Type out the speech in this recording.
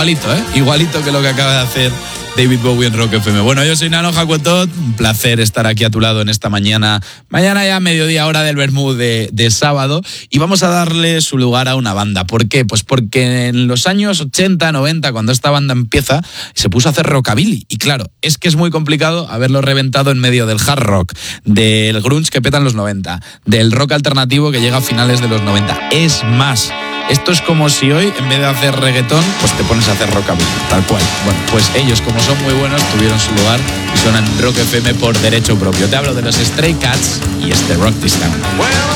igualito, igualito que lo que acaba de hacer David Bowie en Rock FM. Bueno, yo soy Nano Jacuetot, un placer estar aquí a tu lado en esta mañana ya mediodía, hora del vermú de sábado, y vamos a darle su lugar a una banda. ¿Por qué? Pues porque en los años 80, 90, cuando esta banda empieza, se puso a hacer rockabilly, y claro, es que es muy complicado haberlo reventado en medio del hard rock, del grunge que peta en los 90, del rock alternativo que llega a finales de los 90. Es más, esto es como si hoy, en vez de hacer reggaetón, pues te pones a hacer rockabilly, tal cual. Bueno, pues ellos, como son muy buenos, tuvieron su lugar y suenan Rock FM por derecho propio. Te hablo de los Stray Cats y este Rock This Town.